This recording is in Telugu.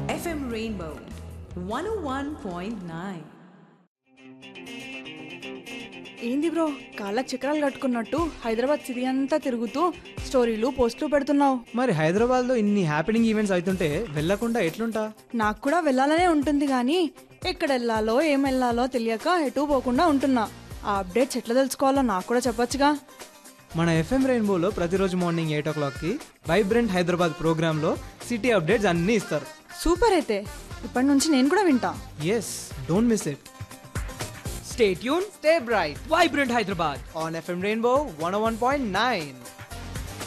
FM Rainbow 101.9. ఏంది బ్రో కాళ్ళకి చక్రాలు కట్టుకున్నట్టు హైదరాబాద్ సిటీ అంతా తిరుగుతూ స్టోరీలు పోస్టులు పెడుతున్నావు? మరి హైదరాబాద్లో ఇన్ని హ్యాపెనింగ్ ఈవెంట్స్ అవుతుంటే వెళ్ళకుండా ఎట్లుంటా? నాకు కూడా వెళ్ళాలనే ఉంటుంది కానీ ఎక్కడ వెళ్ళాలో ఏం వెళ్ళాలో తెలియక ఎటు పోకుండా ఉంటున్నా. ఆ అప్డేట్స్ ఎట్లా తెలుసుకోవాలో నాకు కూడా చెప్పొచ్చుగా. మన ఎఫ్ఎం రెయిన్బోలో ప్రతిరోజు మార్నింగ్ 8 o'clockకి వైబ్రెంట్ హైదరాబాద్ ప్రోగ్రాంలో సిటీ అప్డేట్స్ అన్నీ ఇస్తారు. సూపర్, అయితే ఇప్పటి నుంచి నేను కూడా వింటా. Yes, don't miss it. Stay tuned, stay bright Vibrant Hyderabad. On FM rainbow 101.9.